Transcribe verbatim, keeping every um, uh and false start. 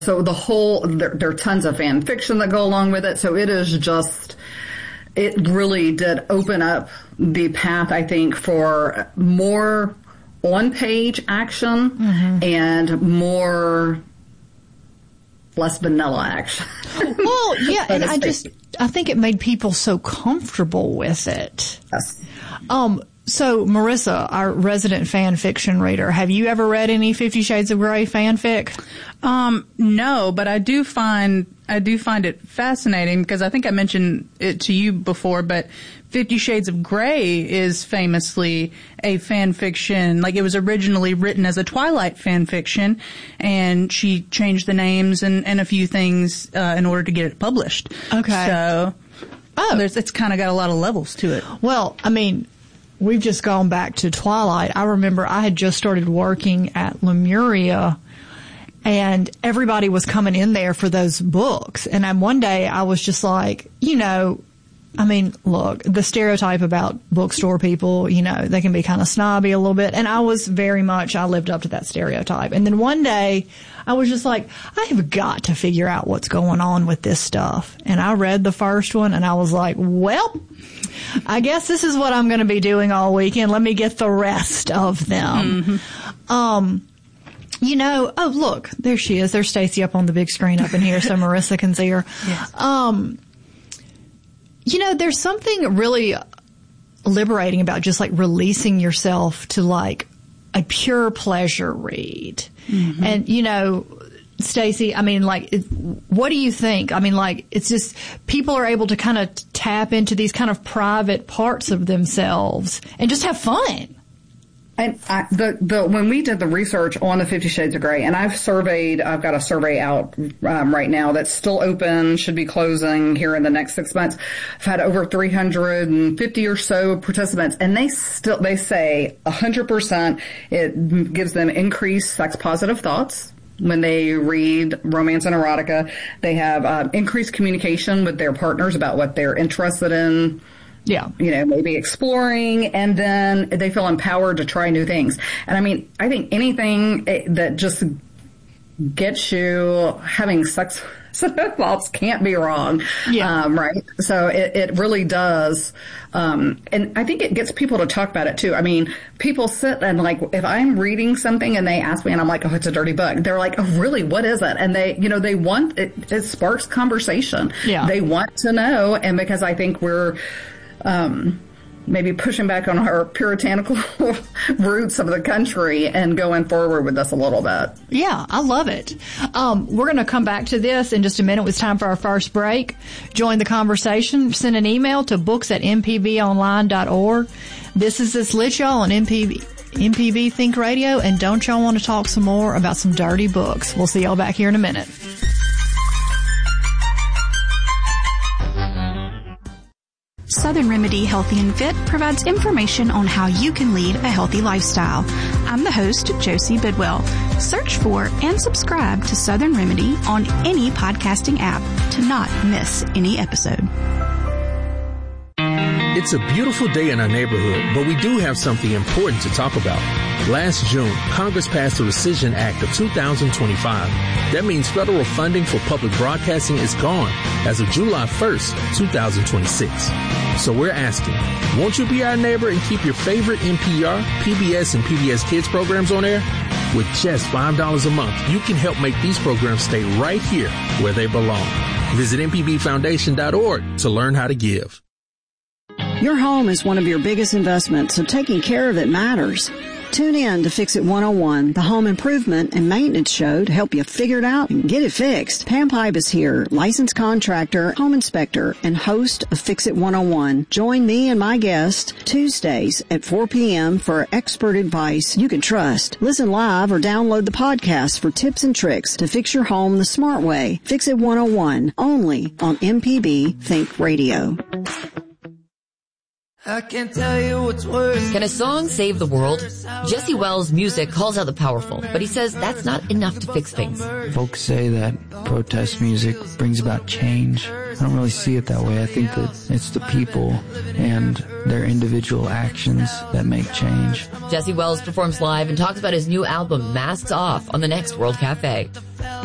So the whole, there, there are tons of fan fiction that go along with it. So it is just, it really did open up the path, I think, for more on-page action mm-hmm. and more less vanilla action. Well, yeah, and I just, I think it made people so comfortable with it. Yes. Um, so, Marissa, our resident fan fiction reader, have you ever read any Fifty Shades of Grey fanfic? Um, no, but I do find, I do find it fascinating because I think I mentioned it to you before, but Fifty Shades of Grey is famously a fan fiction. Like, it was originally written as a Twilight fan fiction, and she changed the names and, and a few things uh, in order to get it published. Okay. So, oh, there's, it's kind of got a lot of levels to it. Well, I mean, we've just gone back to Twilight. I remember I had just started working at Lemuria, and everybody was coming in there for those books. And then one day I was just like, you know, I mean, look, the stereotype about bookstore people, you know, they can be kind of snobby a little bit. And I was very much, I lived up to that stereotype. And then one day I was just like, I have got to figure out what's going on with this stuff. And I read the first one and I was like, well, I guess this is what I'm going to be doing all weekend. Let me get the rest of them. Mm-hmm. Um, you know, oh, look, there she is. There's Stacy up on the big screen up in here so Marissa can see her. Yes. Um, You know, there's something really liberating about just like releasing yourself to like a pure pleasure read. Mm-hmm. And, you know, Stacey, I mean, like, it, what do you think? I mean, like, it's just people are able to kind of tap into these kind of private parts of themselves and just have fun. And I, the, the, when we did the research on the Fifty Shades of Grey, and I've surveyed, I've got a survey out um, right now that's still open, should be closing here in the next six months. I've had over three hundred fifty or so participants, and they still, they say one hundred percent it gives them increased sex positive thoughts when they read romance and erotica. They have uh, increased communication with their partners about what they're interested in. Yeah. You know, maybe exploring, and then they feel empowered to try new things. And I mean, I think anything that just gets you having sex thoughts can't be wrong. Yeah. Um, right. So it, it really does. Um, and I think it gets people to talk about it too. I mean, people sit and like, if I'm reading something and they ask me and I'm like, oh, it's a dirty book. They're like, oh, really? What is it? And they, you know, they want, it, it sparks conversation. Yeah. They want to know. And because I think we're, Um, maybe pushing back on our puritanical roots of the country and going forward with this a little bit. Yeah, I love it. Um, we're going to come back to this in just a minute. It's time for our first break. Join the conversation. Send an email to books at m p b online dot org. This is This Lit Y'all on M P B, M P B Think Radio. And don't y'all want to talk some more about some dirty books? We'll see y'all back here in a minute. Southern Remedy Healthy and Fit provides information on how you can lead a healthy lifestyle. I'm the host, Josie Bidwell. Search for and subscribe to Southern Remedy on any podcasting app to not miss any episode. It's a beautiful day in our neighborhood, but we do have something important to talk about. Last June, Congress passed the Rescission Act of two thousand twenty-five. That means federal funding for public broadcasting is gone as of July first, two thousand twenty-six. So we're asking, won't you be our neighbor and keep your favorite N P R, P B S, and P B S Kids programs on air? With just five dollars a month, you can help make these programs stay right here where they belong. Visit m p b foundation dot org to learn how to give. Your home is one of your biggest investments, so taking care of it matters. Tune in to Fix It one oh one, the home improvement and maintenance show to help you figure it out and get it fixed. Pam Pipe is here, licensed contractor, home inspector, and host of Fix It one oh one. Join me and my guest Tuesdays at four p.m. for expert advice you can trust. Listen live or download the podcast for tips and tricks to fix your home the smart way. Fix It one oh one, only on M P B Think Radio. I can't tell you what's worse. Can a song save the world? Jesse Wells' music calls out the powerful, but he says that's not enough to fix things. Folks say that protest music brings about change. I don't really see it that way. I think that it's the people and their individual actions that make change. Jesse Wells performs live and talks about his new album, Masks Off, on the next World Cafe.